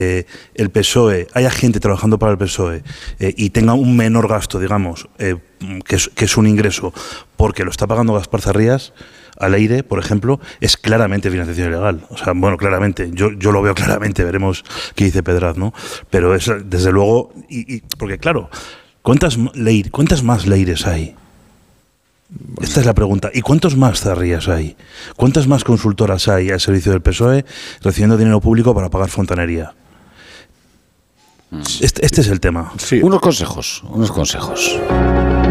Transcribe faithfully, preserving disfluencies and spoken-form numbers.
eh, el P S O E, haya gente trabajando para el P S O E eh, y tenga un menor gasto, digamos, eh, que, es, que es un ingreso porque lo está pagando Gaspar Zarrías, al aire, por ejemplo, es claramente financiación ilegal. O sea, bueno, claramente, yo, yo lo veo claramente, veremos qué dice Pedraz, ¿no? Pero es, desde luego, y, y, porque claro, ¿cuántas, leir, ¿cuántas más Leires hay? Esta es la pregunta. ¿Y cuántos más Zarrías hay? ¿Cuántas más consultoras hay al servicio del P S O E recibiendo dinero público para pagar fontanería? Este, este es el tema. Sí. Unos consejos, unos consejos.